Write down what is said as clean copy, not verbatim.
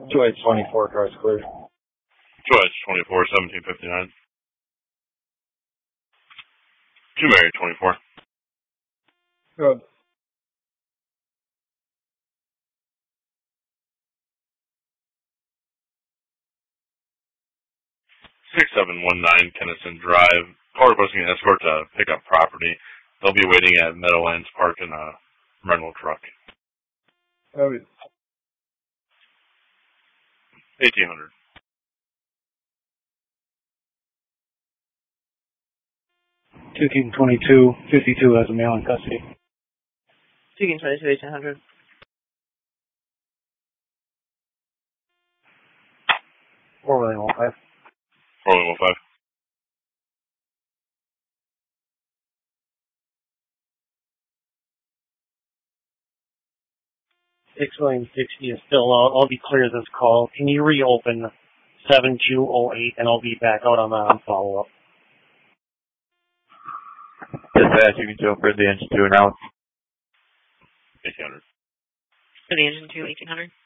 2H24, car's clear. 2H24, 1759. 2 Mary 24. Good. 6719 Kennison Drive. Call requesting an escort to pick up property. They'll be waiting at Meadowlands Park in a rental truck. Okay. 1800. 2King22, 52 has a male in custody. 2King22, 1800. 415. 415. 660 is still out. I'll be clear this call. Can you reopen 7208 and I'll be back out on follow-up. Dispatch, you can show for the engine 2 and out. 1800. For the engine 2, 1800.